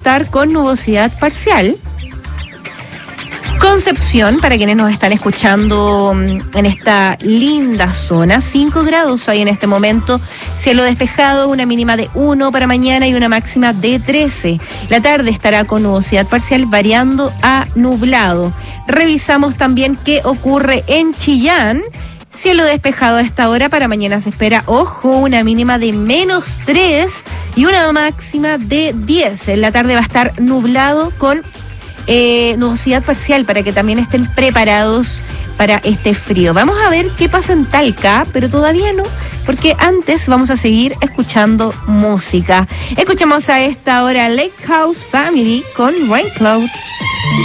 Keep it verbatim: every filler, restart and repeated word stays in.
estar con nubosidad parcial. Concepción, para quienes nos están escuchando en esta linda zona, cinco grados hay en este momento, cielo despejado, una mínima de uno para mañana y una máxima de trece. La tarde estará con nubosidad parcial variando a nublado. Revisamos también qué ocurre en Chillán. Cielo despejado a esta hora, para mañana se espera, ojo, una mínima de menos tres y una máxima de diez. En la tarde va a estar nublado con Eh, nubosidad parcial, para que también estén preparados para este frío. Vamos a ver qué pasa en Talca, pero todavía no, porque antes vamos a seguir escuchando música. Escuchamos a esta hora Lake House Family con Rain Cloud.